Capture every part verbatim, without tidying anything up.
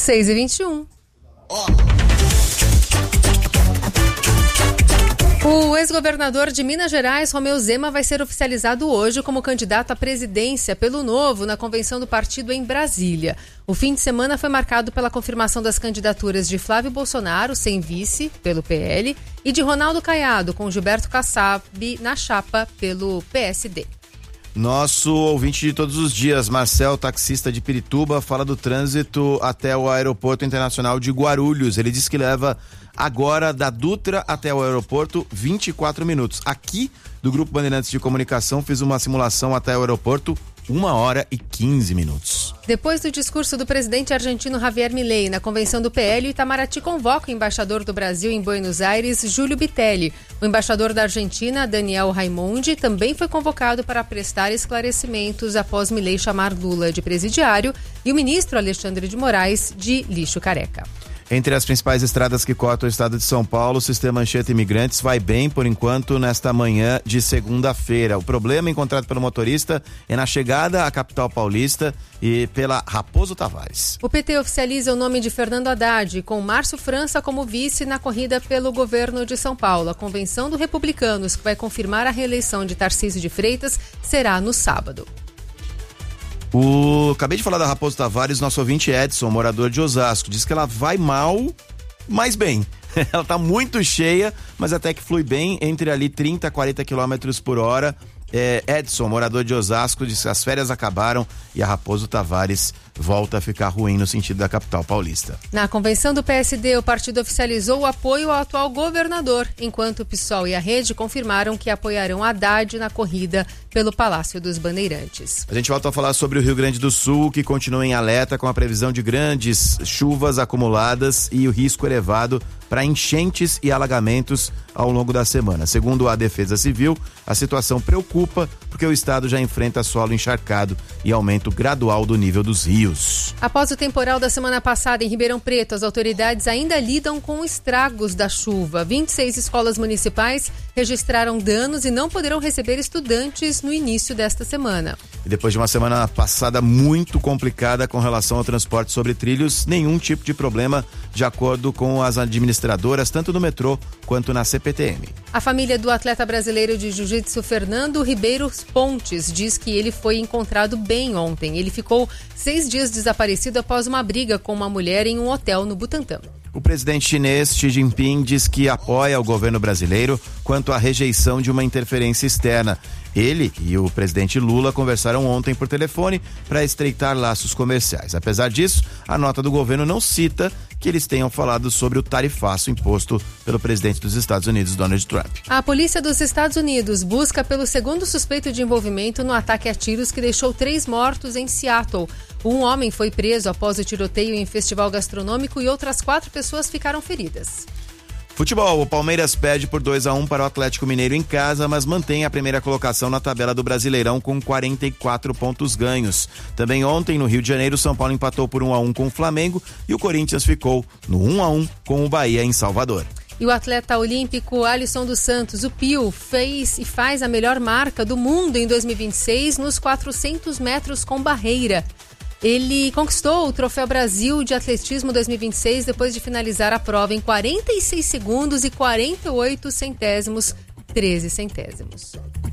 seis e vinte e um. O ex-governador de Minas Gerais, Romeu Zema, vai ser oficializado hoje como candidato à presidência pelo Novo na convenção do partido em Brasília. O fim de semana foi marcado pela confirmação das candidaturas de Flávio Bolsonaro, sem vice, pelo P L, e de Ronaldo Caiado, com Gilberto Kassab na chapa pelo P S D. Nosso ouvinte de todos os dias, Marcel, taxista de Pirituba, fala do trânsito até o aeroporto internacional de Guarulhos. Ele diz que leva agora da Dutra até o aeroporto vinte e quatro minutos. Aqui, do Grupo Bandeirantes de Comunicação, fiz uma simulação até o aeroporto, uma hora e quinze minutos. Depois do discurso do presidente argentino Javier Milei na convenção do P L, o Itamaraty convoca o embaixador do Brasil em Buenos Aires, Júlio Bitelli. O embaixador da Argentina, Daniel Raimondi, também foi convocado para prestar esclarecimentos após Milei chamar Lula de presidiário e o ministro Alexandre de Moraes de lixo careca. Entre as principais estradas que cortam o estado de São Paulo, o sistema Anchieta Imigrantes vai bem, por enquanto, nesta manhã de segunda-feira. O problema encontrado pelo motorista é na chegada à capital paulista e pela Raposo Tavares. O P T oficializa o nome de Fernando Haddad, com Márcio França como vice na corrida pelo governo de São Paulo. A convenção do Republicanos, que vai confirmar a reeleição de Tarcísio de Freitas, será no sábado. O... Acabei de falar da Raposo Tavares, nosso ouvinte Edson, morador de Osasco, diz que ela vai mal, mas bem. Ela tá muito cheia, mas até que flui bem, entre ali trinta a quarenta quilômetros por hora. É, Edson, morador de Osasco, diz que as férias acabaram e a Raposo Tavares volta a ficar ruim no sentido da capital paulista. Na convenção do P S D, o partido oficializou o apoio ao atual governador, enquanto o PSOL e a Rede confirmaram que apoiarão Haddad na corrida pelo Palácio dos Bandeirantes. A gente volta a falar sobre o Rio Grande do Sul, que continua em alerta com a previsão de grandes chuvas acumuladas e o risco elevado para enchentes e alagamentos ao longo da semana. Segundo a Defesa Civil, a situação preocupa porque o estado já enfrenta solo encharcado e aumento gradual do nível dos rios. Após o temporal da semana passada em Ribeirão Preto, as autoridades ainda lidam com estragos da chuva. vinte e seis escolas municipais registraram danos e não poderão receber estudantes no início desta semana. E depois de uma semana passada muito complicada com relação ao transporte sobre trilhos, nenhum tipo de problema, de acordo com as administradoras, tanto no metrô quanto na C P T M. A família do atleta brasileiro de jiu-jitsu Fernando Ribeiro Pontes diz que ele foi encontrado bem ontem. Ele ficou seis dias desaparecido após uma briga com uma mulher em um hotel no Butantã. O presidente chinês Xi Jinping diz que apoia o governo brasileiro quanto à rejeição de uma interferência externa. Ele e o presidente Lula conversaram ontem por telefone para estreitar laços comerciais. Apesar disso, a nota do governo não cita que eles tenham falado sobre o tarifaço imposto pelo presidente dos Estados Unidos, Donald Trump. A polícia dos Estados Unidos busca pelo segundo suspeito de envolvimento no ataque a tiros que deixou três mortos em Seattle. Um homem foi preso após o tiroteio em festival gastronômico e outras quatro pessoas ficaram feridas. Futebol, o Palmeiras perde por dois a um para o Atlético Mineiro em casa, mas mantém a primeira colocação na tabela do Brasileirão com quarenta e quatro pontos ganhos. Também ontem, no Rio de Janeiro, São Paulo empatou por um a um com o Flamengo e o Corinthians ficou no um a um com o Bahia em Salvador. E o atleta olímpico Alisson dos Santos, o Pio, fez e faz a melhor marca do mundo em dois mil e vinte e seis nos quatrocentos metros com barreira. Ele conquistou o Troféu Brasil de Atletismo dois mil e vinte e seis depois de finalizar a prova em quarenta e seis segundos e quarenta e oito centésimos, treze centésimos.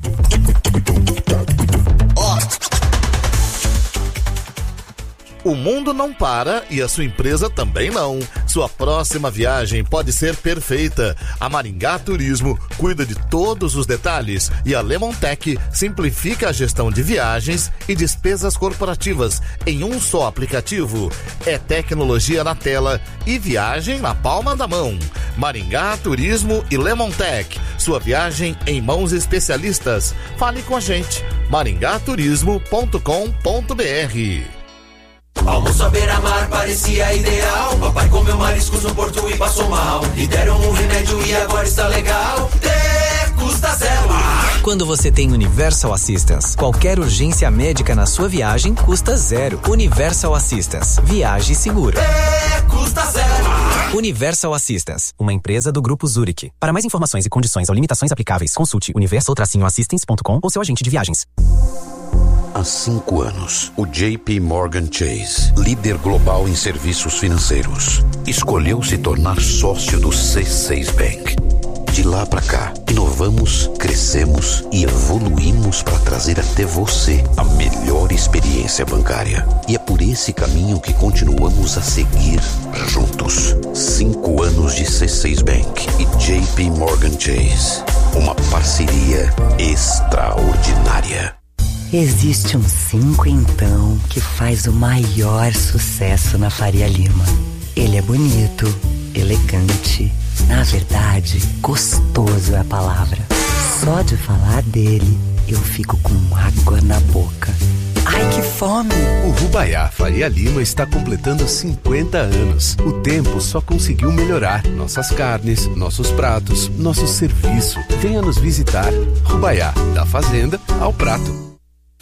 O mundo não para e a sua empresa também não. Sua próxima viagem pode ser perfeita. A Maringá Turismo cuida de todos os detalhes e a Lemontech simplifica a gestão de viagens e despesas corporativas em um só aplicativo. É tecnologia na tela e viagem na palma da mão. Maringá Turismo e Lemontech. Sua viagem em mãos especialistas. Fale com a gente. maringá turismo ponto com ponto b r. Almoço à beira-mar parecia ideal. Papai comeu mariscos no porto e passou mal. E deram um remédio e agora está legal. Ter custa zero. Quando você tem Universal Assistance, qualquer urgência médica na sua viagem custa zero. Universal Assistance. Viaje seguro. Ter custa zero. Universal Assistance, uma empresa do Grupo Zurich. Para mais informações e condições ou limitações aplicáveis, consulte universal assistance ponto com ou seu agente de viagens. Há cinco anos, o J P Morgan Chase, líder global em serviços financeiros, escolheu se tornar sócio do C seis Bank. De lá para cá, inovamos, crescemos e evoluímos para trazer até você a melhor experiência bancária. E é por esse caminho que continuamos a seguir juntos. Cinco anos de C seis Bank e J P Morgan Chase. Uma parceria extraordinária. Existe um cinco então que faz o maior sucesso na Faria Lima. Ele é bonito, elegante, na verdade, gostoso é a palavra. Só de falar dele, eu fico com água na boca. Ai, que fome! O Rubaiá Faria Lima está completando cinquenta anos. O tempo só conseguiu melhorar nossas carnes, nossos pratos, nosso serviço. Venha nos visitar. Rubaiá, da fazenda ao prato.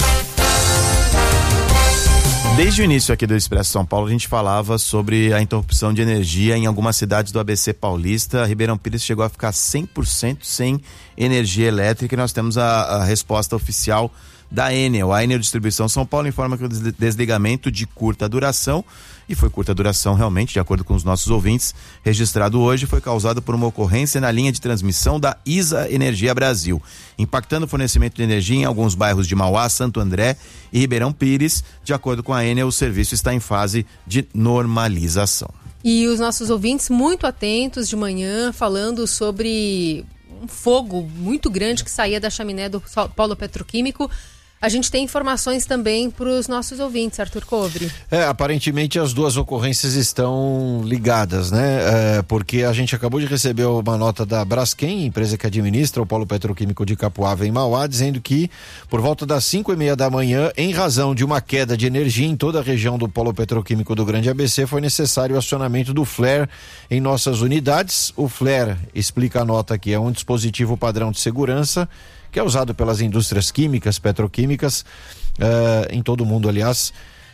Desde o início aqui do Expresso São Paulo, a gente falava sobre a interrupção de energia em algumas cidades do A B C paulista. Ribeirão Pires chegou a ficar cem por cento sem energia elétrica e nós temos a, a resposta oficial da Enel. A Enel Distribuição São Paulo informa que o desligamento de curta duração, e foi curta duração realmente, de acordo com os nossos ouvintes, registrado hoje, foi causado por uma ocorrência na linha de transmissão da ISA Energia Brasil, impactando o fornecimento de energia em alguns bairros de Mauá, Santo André e Ribeirão Pires. De acordo com a Enel, o serviço está em fase de normalização. E os nossos ouvintes muito atentos de manhã, falando sobre um fogo muito grande que saía da chaminé do polo petroquímico. A gente tem informações também para os nossos ouvintes, Arthur Cobre. É, aparentemente as duas ocorrências estão ligadas, né? É, porque a gente acabou de receber uma nota da Braskem, empresa que administra o polo petroquímico de Capoava em Mauá, dizendo que por volta das cinco e meia da manhã, em razão de uma queda de energia em toda a região do polo petroquímico do Grande A B C, foi necessário o acionamento do flare em nossas unidades. O flare, explica a nota aqui, é um dispositivo padrão de segurança que é usado pelas indústrias químicas, petroquímicas, uh, em todo o mundo, aliás,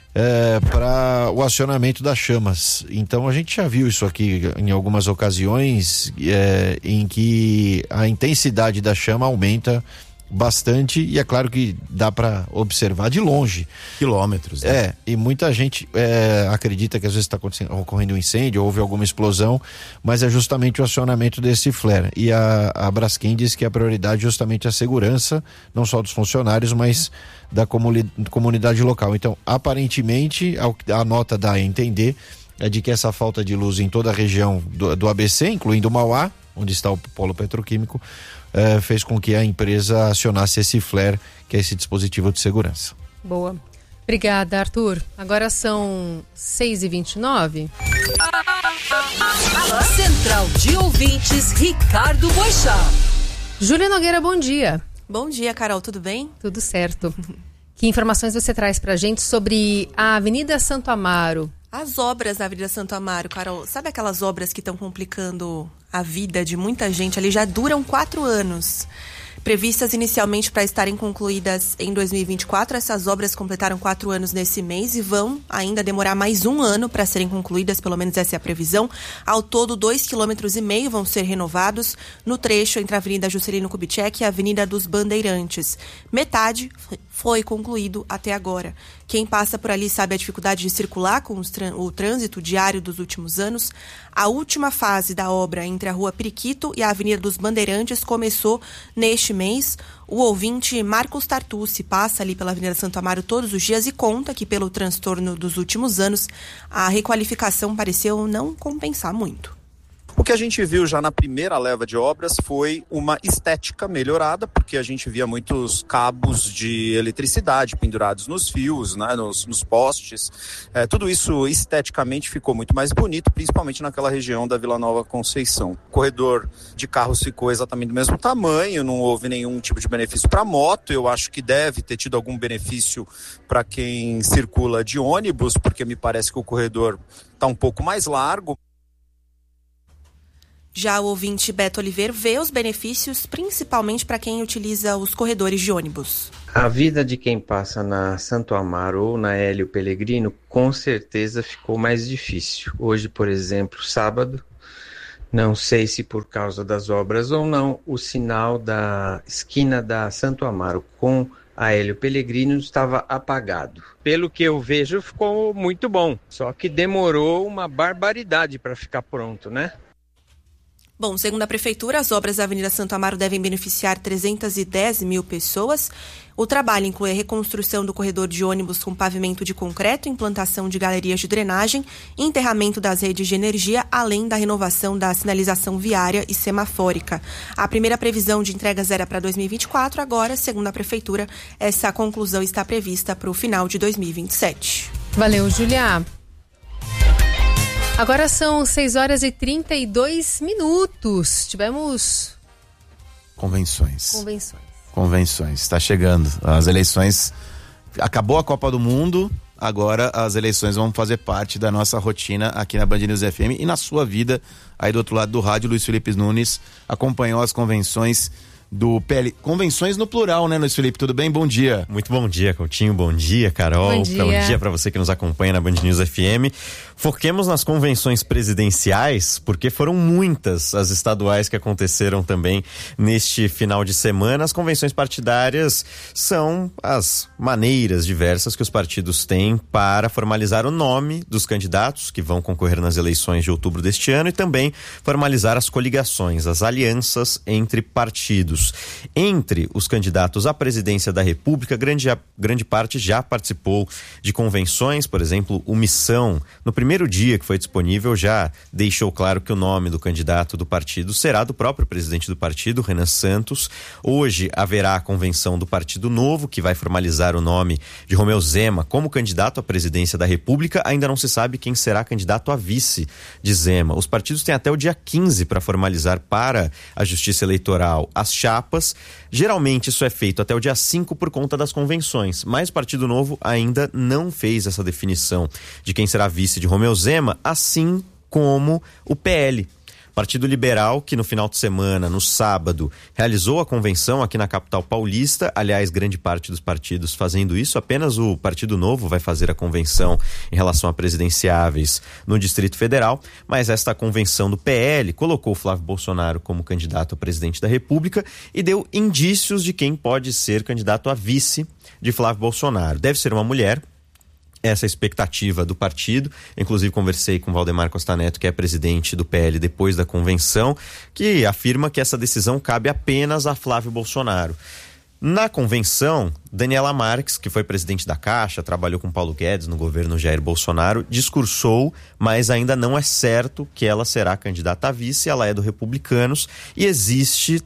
uh, para o acionamento das chamas. Então a gente já viu isso aqui em algumas ocasiões, uh, em que a intensidade da chama aumenta bastante, e é claro que dá para observar de longe. Quilômetros, né? É, e muita gente é, acredita que às vezes está ocorrendo um incêndio, houve alguma explosão, mas é justamente o acionamento desse flare. E a, a Braskem diz que a prioridade é justamente a segurança, não só dos funcionários, mas da comuni- comunidade local. Então, aparentemente, a, a nota dá a entender é de que essa falta de luz em toda a região do, do A B C, incluindo Mauá, onde está o polo petroquímico, Uh, fez com que a empresa acionasse esse flare, que é esse dispositivo de segurança. Boa. Obrigada, Arthur. Agora são seis e vinte e nove. Central de Ouvintes, Ricardo Boixá. Júlia Nogueira, bom dia. Bom dia, Carol, tudo bem? Tudo certo. Que informações você traz pra gente sobre a Avenida Santo Amaro? As obras da Avenida Santo Amaro, Carol, sabe aquelas obras que estão complicando a vida de muita gente ali? Já duram quatro anos. Previstas inicialmente para estarem concluídas em dois mil e vinte e quatro, essas obras completaram quatro anos nesse mês e vão ainda demorar mais um ano para serem concluídas, pelo menos essa é a previsão. Ao todo, dois quilômetros e meio vão ser renovados no trecho entre a Avenida Juscelino Kubitschek e a Avenida dos Bandeirantes. Metade foi concluído até agora. Quem passa por ali sabe a dificuldade de circular com os tran- o trânsito diário dos últimos anos. A última fase da obra entre a Rua Periquito e a Avenida dos Bandeirantes começou neste mês. O ouvinte Marcos Tartucci passa ali pela Avenida Santo Amaro todos os dias e conta que, pelo transtorno dos últimos anos, a requalificação pareceu não compensar muito. O que a gente viu já na primeira leva de obras foi uma estética melhorada, porque a gente via muitos cabos de eletricidade pendurados nos fios, né, nos, nos postes. É, tudo isso esteticamente ficou muito mais bonito, principalmente naquela região da Vila Nova Conceição. O corredor de carros ficou exatamente do mesmo tamanho, não houve nenhum tipo de benefício para moto. Eu acho que deve ter tido algum benefício para quem circula de ônibus, porque me parece que o corredor está um pouco mais largo. Já o ouvinte Beto Oliveira vê os benefícios principalmente para quem utiliza os corredores de ônibus. A vida de quem passa na Santo Amaro ou na Hélio Pellegrino com certeza ficou mais difícil. Hoje, por exemplo, sábado, não sei se por causa das obras ou não, o sinal da esquina da Santo Amaro com Aélio Pellegrino estava apagado. Pelo que eu vejo, ficou muito bom. Só que demorou uma barbaridade para ficar pronto, né? Bom, segundo a Prefeitura, as obras da Avenida Santo Amaro devem beneficiar trezentas e dez mil pessoas. O trabalho inclui a reconstrução do corredor de ônibus com pavimento de concreto, implantação de galerias de drenagem, enterramento das redes de energia, além da renovação da sinalização viária e semafórica. A primeira previsão de entregas era para dois mil e vinte e quatro, agora, segundo a Prefeitura, essa conclusão está prevista para o final de dois mil e vinte e sete. Valeu, Julia. Agora são seis horas e trinta e dois minutos. Tivemos... Convenções. Convenções. Convenções. Está chegando. As eleições... Acabou a Copa do Mundo, agora as eleições vão fazer parte da nossa rotina aqui na Band News F M e na sua vida. Aí do outro lado do rádio, Luiz Felipe Nunes acompanhou as convenções do P L. Convenções no plural, né, Luiz Felipe? Tudo bem? Bom dia. Muito bom dia, Coutinho. Bom dia, Carol. Bom dia. Bom dia para você que nos acompanha na Band News F M. Foquemos nas convenções presidenciais, porque foram muitas as estaduais que aconteceram também neste final de semana. As convenções partidárias são as maneiras diversas que os partidos têm para formalizar o nome dos candidatos que vão concorrer nas eleições de outubro deste ano e também formalizar as coligações, as alianças entre partidos. Entre os candidatos à presidência da República, grande, grande parte já participou de convenções, por exemplo, o Missão, no primeiro dia que foi disponível, já deixou claro que o nome do candidato do partido será do próprio presidente do partido, Renan Santos. Hoje haverá a convenção do Partido Novo, que vai formalizar o nome de Romeu Zema como candidato à presidência da República. Ainda não se sabe quem será candidato a vice de Zema. Os partidos têm até o dia quinze para formalizar para a Justiça Eleitoral as chapas. Geralmente isso é feito até o dia cinco por conta das convenções, mas o Partido Novo ainda não fez essa definição de quem será vice de Romeu Zema, assim como o P L. Partido Liberal, que no final de semana, no sábado, realizou a convenção aqui na capital paulista. Aliás, grande parte dos partidos fazendo isso. Apenas o Partido Novo vai fazer a convenção em relação a presidenciáveis no Distrito Federal. Mas esta convenção do P L colocou o Flávio Bolsonaro como candidato a presidente da República e deu indícios de quem pode ser candidato a vice de Flávio Bolsonaro. Deve ser uma mulher. Essa é a expectativa do partido. Inclusive conversei com Valdemar Costa Neto, que é presidente do P L depois da convenção, que afirma que essa decisão cabe apenas a Flávio Bolsonaro. Na convenção, Daniela Marques, que foi presidente da Caixa, trabalhou com Paulo Guedes no governo Jair Bolsonaro, discursou, mas ainda não é certo que ela será candidata a vice. Ela é do Republicanos e existe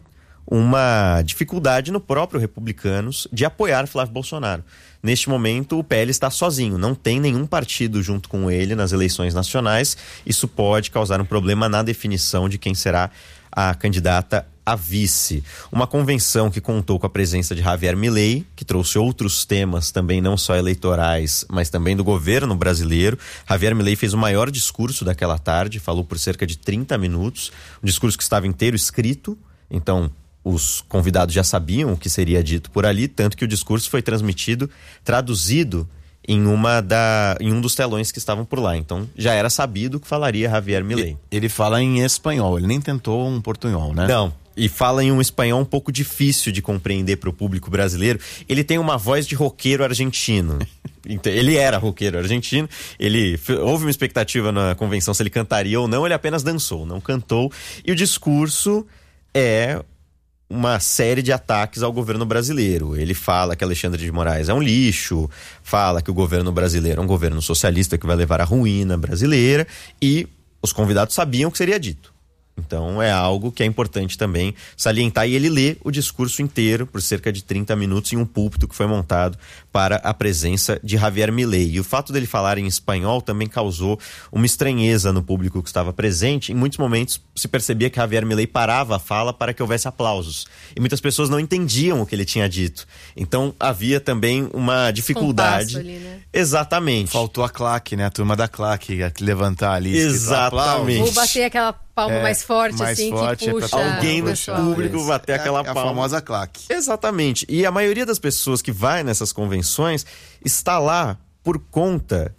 uma dificuldade no próprio Republicanos de apoiar Flávio Bolsonaro. Neste momento, o P L está sozinho, não tem nenhum partido junto com ele nas eleições nacionais. Isso pode causar um problema na definição de quem será a candidata a vice. Uma convenção que contou com a presença de Javier Milei, que trouxe outros temas também, não só eleitorais, mas também do governo brasileiro. Javier Milei fez o maior discurso daquela tarde, falou por cerca de trinta minutos, um discurso que estava inteiro escrito, então os convidados já sabiam o que seria dito por ali, tanto que o discurso foi transmitido, traduzido em, uma da, em um dos telões que estavam por lá. Então já era sabido que falaria Javier Milei. Ele fala em espanhol, ele nem tentou um portunhol, né? Não, e fala em um espanhol um pouco difícil de compreender para o público brasileiro. Ele tem uma voz de roqueiro argentino. Ele era roqueiro argentino, ele houve uma expectativa na convenção se ele cantaria ou não, ele apenas dançou, não cantou. E o discurso é uma série de ataques ao governo brasileiro. Ele fala que Alexandre de Moraes é um lixo, fala que o governo brasileiro é um governo socialista que vai levar à ruína brasileira, e os convidados sabiam o que seria dito. Então é algo que é importante também salientar, e ele lê o discurso inteiro por cerca de trinta minutos em um púlpito que foi montado para a presença de Javier Milei. E o fato dele falar em espanhol também causou uma estranheza no público que estava presente. Em muitos momentos se percebia que Javier Milei parava a fala para que houvesse aplausos. E muitas pessoas não entendiam o que ele tinha dito. Então havia também uma dificuldade. Ali, né? Exatamente. Faltou a claque, né? A turma da claque, levantar ali. Exatamente. Ou bater aquela palma é, mais forte, mais assim, forte que puxa. É alguém no público bater é aquela a, palma. A famosa claque. Exatamente. E a maioria das pessoas que vai nessas convenções está lá por conta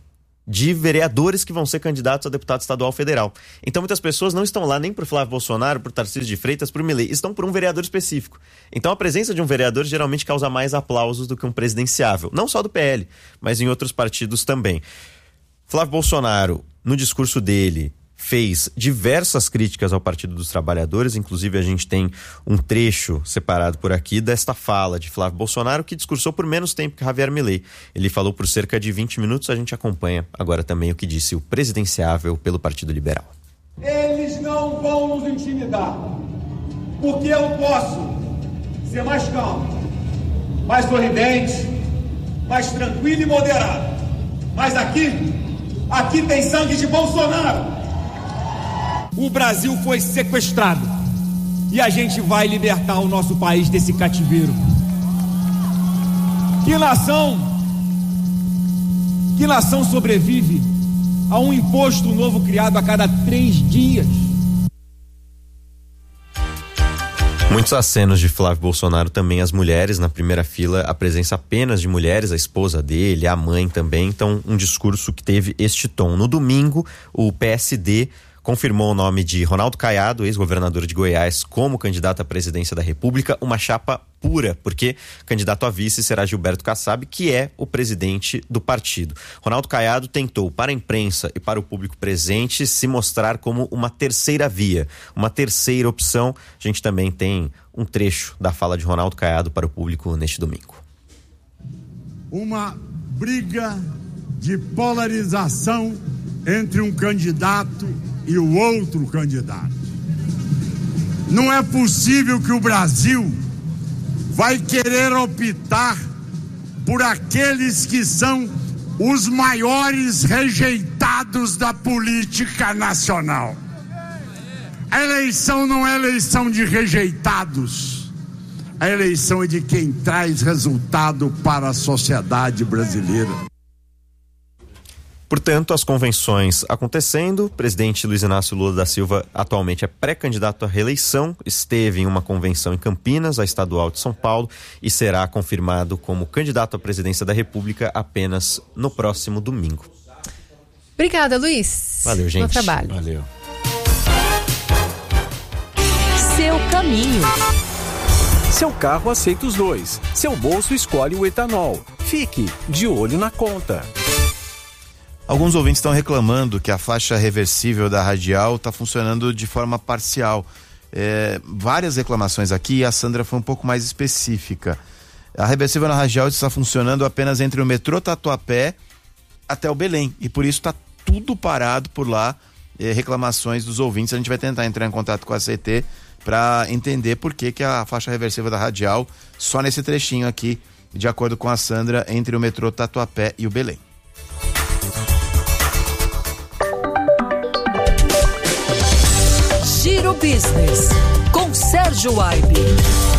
de vereadores que vão ser candidatos a deputado estadual federal. Então muitas pessoas não estão lá nem por Flávio Bolsonaro, por Tarcísio de Freitas, por Milei, estão por um vereador específico. Então a presença de um vereador geralmente causa mais aplausos do que um presidenciável, não só do P L, mas em outros partidos também. Flávio Bolsonaro, no discurso dele, fez diversas críticas ao Partido dos Trabalhadores, inclusive a gente tem um trecho separado por aqui desta fala de Flávio Bolsonaro, que discursou por menos tempo que Javier Milei. Ele falou por cerca de vinte minutos, a gente acompanha agora também o que disse o presidenciável pelo Partido Liberal. Eles não vão nos intimidar, porque eu posso ser mais calmo, mais sorridente, mais tranquilo e moderado. Mas aqui, aqui tem sangue de Bolsonaro. O Brasil foi sequestrado e a gente vai libertar o nosso país desse cativeiro. Que nação, que nação sobrevive a um imposto novo criado a cada três dias? Muitos acenos de Flávio Bolsonaro, também as mulheres na primeira fila, a presença apenas de mulheres, a esposa dele, a mãe também, então um discurso que teve este tom. No domingo, o P S D confirmou o nome de Ronaldo Caiado, ex-governador de Goiás, como candidato à presidência da República, uma chapa pura, porque candidato a vice será Gilberto Kassab, que é o presidente do partido. Ronaldo Caiado tentou, para a imprensa e para o público presente, se mostrar como uma terceira via, uma terceira opção. A gente também tem um trecho da fala de Ronaldo Caiado para o público neste domingo. Uma briga de polarização entre um candidato e o outro candidato. Não é possível que o Brasil vai querer optar por aqueles que são os maiores rejeitados da política nacional. A eleição não é eleição de rejeitados. A eleição é de quem traz resultado para a sociedade brasileira. Portanto, as convenções acontecendo, o presidente Luiz Inácio Lula da Silva atualmente é pré-candidato à reeleição, esteve em uma convenção em Campinas, a estadual de São Paulo, e será confirmado como candidato à presidência da República apenas no próximo domingo. Obrigada, Luiz. Valeu, gente. Bom trabalho. Valeu. Seu caminho. Seu carro aceita os dois. Seu bolso escolhe o etanol. Fique de olho na conta. Alguns ouvintes estão reclamando que a faixa reversível da radial está funcionando de forma parcial. É, várias reclamações aqui e a Sandra foi um pouco mais específica. A reversível na radial está funcionando apenas entre o metrô Tatuapé até o Belém e por isso está tudo parado por lá. É, reclamações dos ouvintes. A gente vai tentar entrar em contato com a C T para entender por que, que a faixa reversível da radial só nesse trechinho aqui, de acordo com a Sandra, entre o metrô Tatuapé e o Belém. Giro Business, com Sérgio Aibe.